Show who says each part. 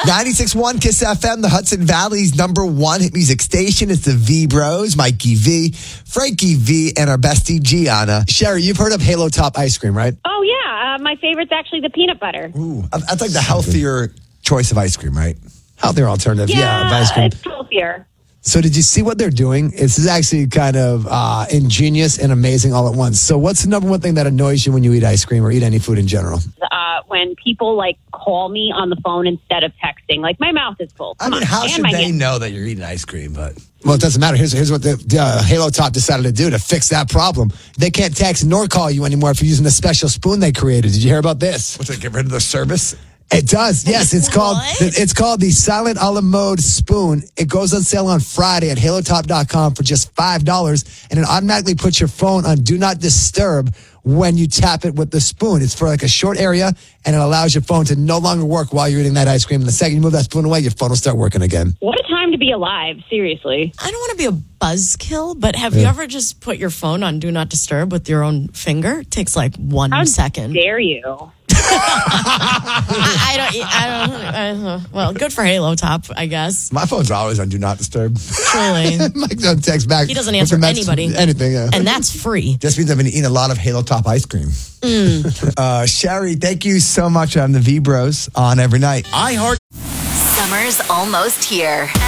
Speaker 1: 96.1 Kiss FM, the Hudson Valley's number one hit music station. It's the V Bros, Mikey V, Frankie V, and our bestie Gianna. Sherry, you've heard of Halo Top ice cream, right?
Speaker 2: Oh, yeah. My favorite's actually the peanut butter.
Speaker 1: Ooh, that's like the healthier choice of ice cream, right?
Speaker 3: Healthier alternative,
Speaker 2: Yeah,
Speaker 3: of ice cream.
Speaker 2: it's healthier.
Speaker 3: So did you see what they're doing? This is actually kind of ingenious and amazing all at once. So what's the number one thing that annoys you when you eat ice cream or eat any food in general?
Speaker 2: When people call me on the phone instead of texting, my mouth is full.
Speaker 1: I mean, how should they know that you're eating ice cream? But
Speaker 3: Well, it doesn't matter. Here's what the Halo Top decided to do to fix that problem. They can't text nor call you anymore if you're using a special spoon they created. Did you hear about this?
Speaker 1: what's it? Get rid of the service?
Speaker 3: It does. Yes, it's called the Silent a la Mode spoon. It goes on sale on Friday at halotop.com for just $5, and it automatically puts your phone on Do Not Disturb when you tap it with the spoon. It's for a short area, and it allows your phone to no longer work while you're eating that ice cream. And the second you move that spoon away, your phone will start working again.
Speaker 2: What a time to be alive, seriously.
Speaker 4: I don't want to be a buzzkill, but have you ever just put your phone on Do Not Disturb with your own finger? It takes 1 second.
Speaker 2: How dare you?
Speaker 4: I don't. Well, good for Halo Top, I guess.
Speaker 1: My phone's always on Do Not Disturb.
Speaker 4: Truly.
Speaker 3: Mike doesn't text back.
Speaker 4: He doesn't answer anybody.
Speaker 3: Anything, yeah.
Speaker 4: And that's free.
Speaker 1: Just means I've been eating a lot of Halo Top ice cream. Sherry, thank you so much on the V Bros on every night.
Speaker 5: Summer's almost here.